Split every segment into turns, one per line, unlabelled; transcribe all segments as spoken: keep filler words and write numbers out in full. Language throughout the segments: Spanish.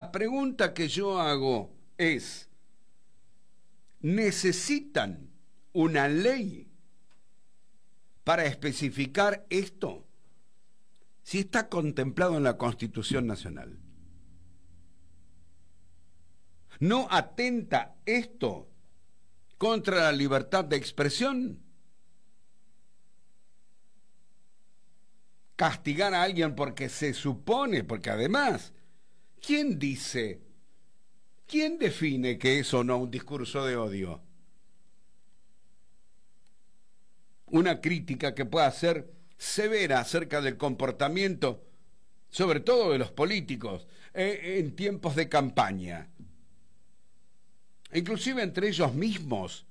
La pregunta que yo hago es, ¿necesitan una ley para especificar esto? Si está contemplado en la Constitución Nacional. ¿No atenta esto contra la libertad de expresión? Castigar a alguien porque se supone, porque además, ¿quién dice, quién define que eso no es un discurso de odio? Una crítica que pueda ser severa acerca del comportamiento, sobre todo de los políticos, eh, en tiempos de campaña, inclusive entre ellos mismos.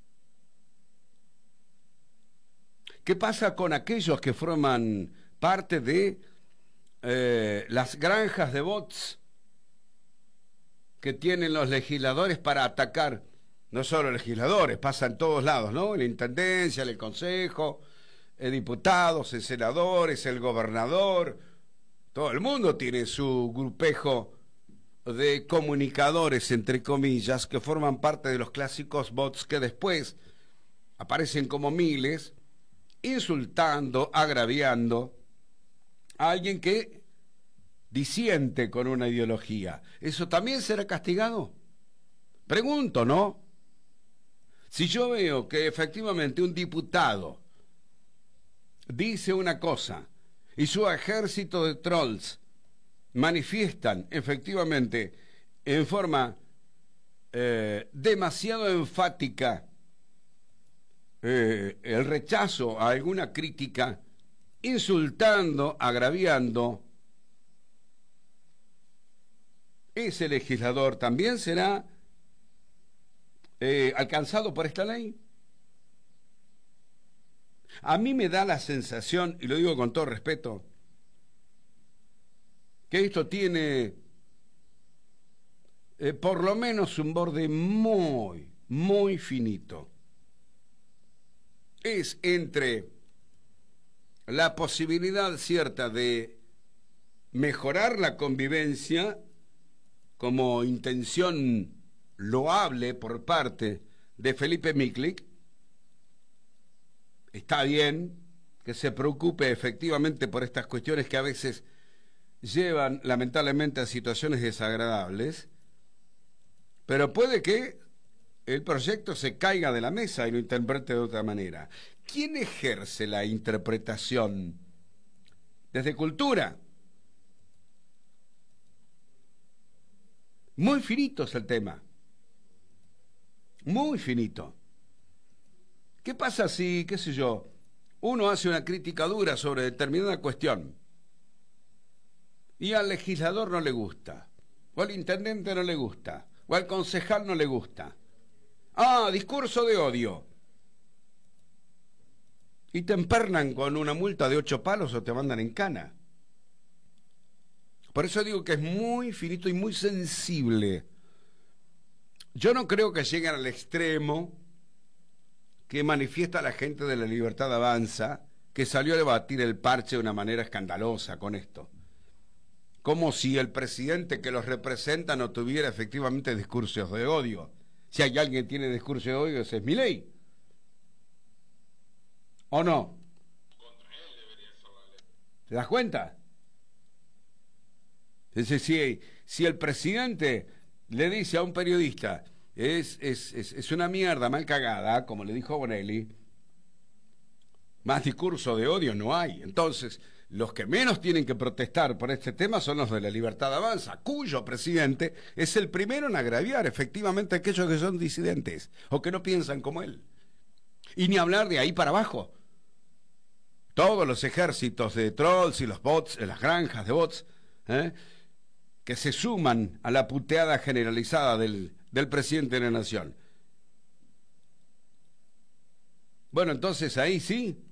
¿Qué pasa con aquellos que forman parte de eh, las granjas de bots que tienen los legisladores para atacar? No solo legisladores, pasa en todos lados, ¿no? En la intendencia, en el consejo, en diputados, en senadores, el gobernador. Todo el mundo tiene su grupejo de comunicadores, entre comillas, que forman parte de los clásicos bots que después aparecen como miles, insultando, agraviando a alguien que disiente con una ideología. ¿Eso también será castigado? Pregunto, ¿no? Si yo veo que efectivamente un diputado dice una cosa y su ejército de trolls manifiestan efectivamente en forma eh, demasiado enfática eh, el rechazo a alguna crítica, insultando, agraviando, ese legislador también será eh, alcanzado por esta ley. A mí me da la sensación, y lo digo con todo respeto, que esto tiene eh, por lo menos un borde muy, muy finito. Es entre la posibilidad cierta de mejorar la convivencia como intención loable por parte de Felipe Miklik. Está bien que se preocupe efectivamente por estas cuestiones que a veces llevan lamentablemente a situaciones desagradables, pero puede que el proyecto se caiga de la mesa y lo interprete de otra manera. ¿Quién ejerce la interpretación? Desde cultura. Muy finito es el tema. Muy finito. ¿Qué pasa si, qué sé yo, uno hace una crítica dura sobre determinada cuestión y al legislador no le gusta, o al intendente no le gusta, o al concejal no le gusta? Ah, discurso de odio. Y te empernan con una multa de ocho palos o te mandan en cana. Por eso digo que es muy finito y muy sensible. Yo no creo que lleguen al extremo que manifiesta la gente de La Libertad Avanza, que salió a debatir el parche de una manera escandalosa con esto. Como si el presidente que los representa no tuviera efectivamente discursos de odio. Si hay alguien que tiene discurso de odio, ese es Milei. ¿O no?
Contra él debería ser la ley.
¿Te das cuenta? Entonces, si, si el presidente le dice a un periodista, es, es, es, es una mierda mal cagada, como le dijo Bonelli, más discurso de odio no hay. Entonces, los que menos tienen que protestar por este tema son los de La Libertad Avanza, cuyo presidente es el primero en agraviar efectivamente a aquellos que son disidentes o que no piensan como él. Y ni hablar de ahí para abajo. Todos los ejércitos de trolls y los bots, las granjas de bots, ¿eh? que se suman a la puteada generalizada del, del presidente de la nación. Bueno, entonces ahí sí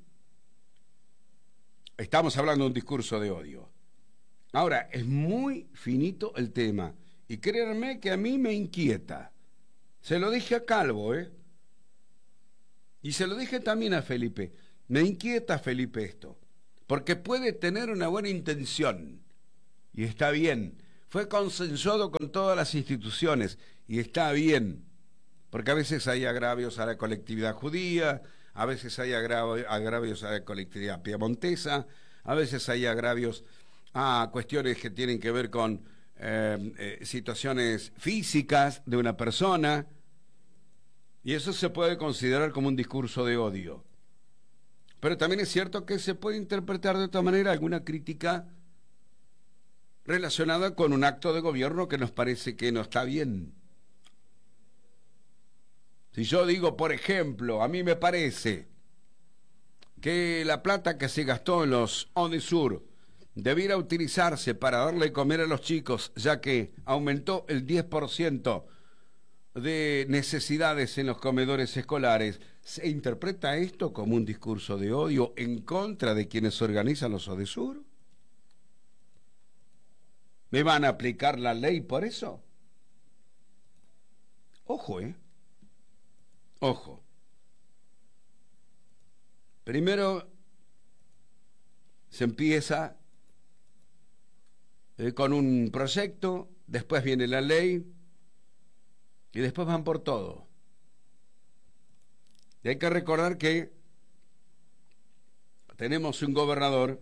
estamos hablando de un discurso de odio. Ahora, es muy finito el tema, y créanme que a mí me inquieta. Se lo dije a Calvo, ¿eh? Y se lo dije también a Felipe. Me inquieta, Felipe, esto, porque puede tener una buena intención, y está bien, fue consensuado con todas las instituciones y está bien, porque a veces hay agravios a la colectividad judía, a veces hay agravios a la colectividad piemontesa, a veces hay agravios a cuestiones que tienen que ver con eh, eh, situaciones físicas de una persona, y eso se puede considerar como un discurso de odio. Pero también es cierto que se puede interpretar de otra manera alguna crítica relacionada con un acto de gobierno que nos parece que no está bien. Si yo digo, por ejemplo, a mí me parece que la plata que se gastó en los ONESUR debiera utilizarse para darle de comer a los chicos, ya que aumentó el diez por ciento de necesidades en los comedores escolares, ¿se interpreta esto como un discurso de odio en contra de quienes organizan los ONESUR? ¿Me van a aplicar la ley por eso? Ojo, ¿eh? Ojo. Primero se empieza eh, con un proyecto, después viene la ley y después van por todo. Y hay que recordar que tenemos un gobernador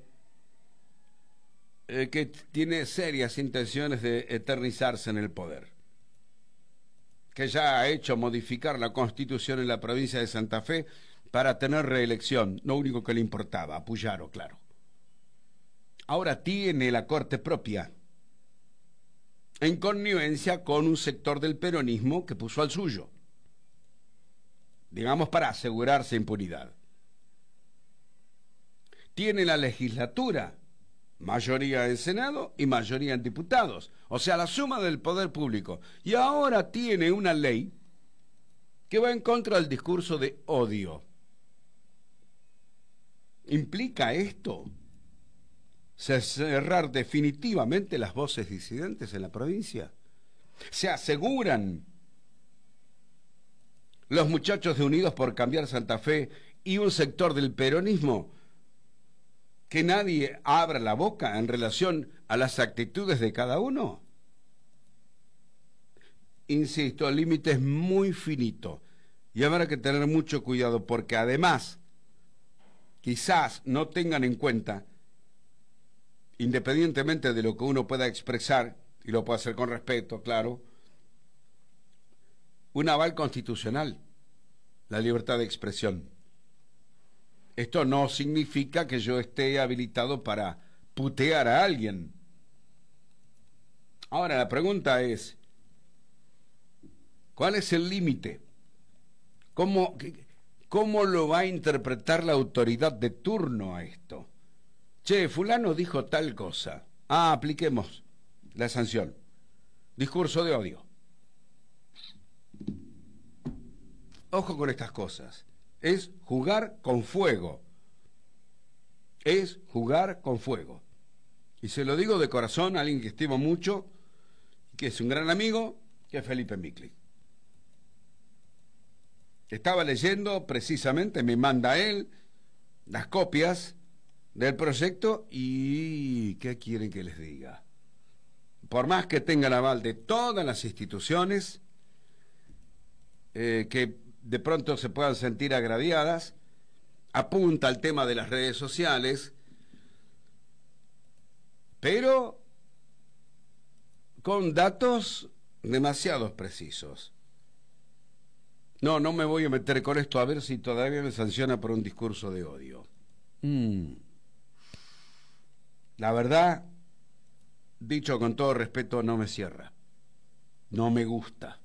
eh, que tiene serias intenciones de eternizarse en el poder, que ya ha hecho modificar la Constitución en la provincia de Santa Fe para tener reelección, lo único que le importaba, Puyaro, claro. Ahora tiene la corte propia, en connivencia con un sector del peronismo que puso al suyo, digamos para asegurarse impunidad. Tiene la legislatura, mayoría en Senado y mayoría en diputados, o sea, la suma del poder público. Y ahora tiene una ley que va en contra del discurso de odio. ¿Implica esto cerrar definitivamente las voces disidentes en la provincia? ¿Se aseguran los muchachos de Unidos por Cambiar Santa Fe y un sector del peronismo que nadie abra la boca en relación a las actitudes de cada uno? Insisto, el límite es muy finito y habrá que tener mucho cuidado, porque además quizás no tengan en cuenta, independientemente de lo que uno pueda expresar, y lo puede hacer con respeto, claro, un aval constitucional, la libertad de expresión. Esto no significa que yo esté habilitado para putear a alguien. Ahora, la pregunta es, ¿cuál es el límite? ¿Cómo, ¿Cómo lo va a interpretar la autoridad de turno a esto? Che, fulano dijo tal cosa. Ah, apliquemos la sanción. Discurso de odio. Ojo con estas cosas. Es jugar con fuego. Es jugar con fuego. Y se lo digo de corazón a alguien que estimo mucho, que es un gran amigo, que es Felipe Micli. Estaba leyendo precisamente, me manda él las copias del proyecto y ¿qué quieren que les diga? Por más que tenga el aval de todas las instituciones eh, que de pronto se puedan sentir agraviadas, apunta al tema de las redes sociales, pero con datos demasiado precisos. No, no me voy a meter con esto a ver si todavía me sanciona por un discurso de odio. Mm. La verdad, dicho con todo respeto, no me cierra. No me gusta.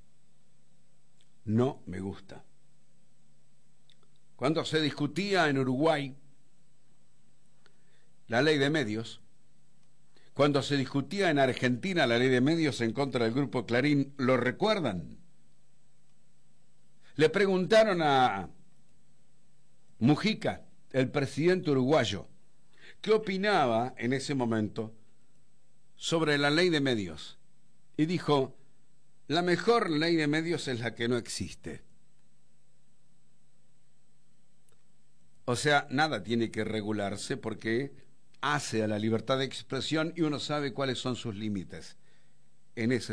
No me gusta. Cuando se discutía en Uruguay la ley de medios, cuando se discutía en Argentina la ley de medios en contra del grupo Clarín, ¿lo recuerdan? Le preguntaron a Mujica, el presidente uruguayo, qué opinaba en ese momento sobre la ley de medios. Y dijo, la mejor ley de medios es la que no existe. O sea, nada tiene que regularse porque hace a la libertad de expresión y uno sabe cuáles son sus límites en ese